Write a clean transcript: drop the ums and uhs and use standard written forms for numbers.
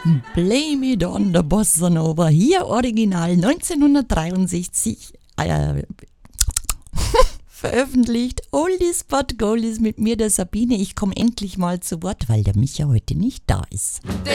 Blame It on the Bossa Nova, hier original 1963 veröffentlicht. Oldies but Goldies mit mir, der Sabine. Ich komme endlich mal zu Wort, weil der Micha heute nicht da ist.